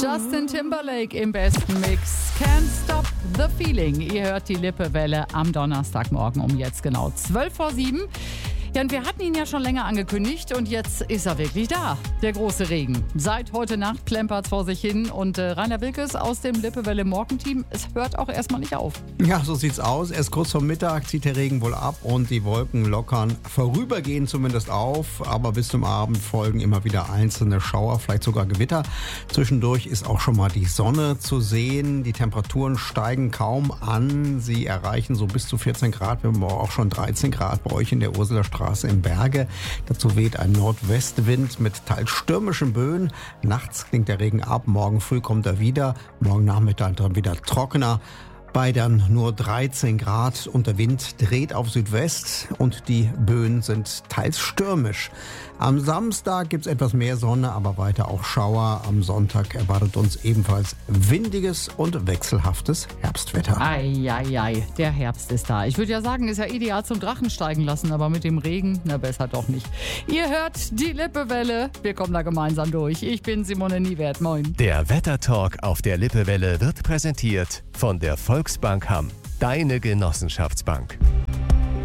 Justin Timberlake im besten Mix. Can't Stop the Feeling. Ihr hört die Lippewelle am Donnerstagmorgen um jetzt genau 6:55. Ja, und wir hatten ihn ja schon länger angekündigt und jetzt ist er wirklich da. Der große Regen. Seit heute Nacht plempert's vor sich hin und Rainer Wilkes aus dem Lippewelle Morgenteam, es hört auch erstmal nicht auf. Ja, so sieht's aus. Erst kurz vor Mittag zieht der Regen wohl ab und die Wolken lockern vorübergehend zumindest auf. Aber bis zum Abend folgen immer wieder einzelne Schauer, vielleicht sogar Gewitter. Zwischendurch ist auch schon mal die Sonne zu sehen. Die Temperaturen steigen kaum an. Sie erreichen so bis zu 14 Grad, wir haben auch schon 13 Grad bei euch in der Ursulerstraße im Berge. Dazu weht ein Nordwestwind mit teils stürmischen Böen. Nachts klingt der Regen ab, morgen früh kommt er wieder. Morgen Nachmittag dann wieder trockener. Bei dann nur 13 Grad und der Wind dreht auf Südwest und die Böen sind teils stürmisch. Am Samstag gibt es etwas mehr Sonne, aber weiter auch Schauer. Am Sonntag erwartet uns ebenfalls windiges und wechselhaftes Herbstwetter. Eieiei, der Herbst ist da. Ich würde ja sagen, ist ja ideal zum Drachen steigen lassen, aber mit dem Regen, na besser doch nicht. Ihr hört die Lippewelle, wir kommen da gemeinsam durch. Ich bin Simone Niewert, moin. Der Wettertalk auf der Lippewelle wird präsentiert von der Volksbank Hamm, deine Genossenschaftsbank.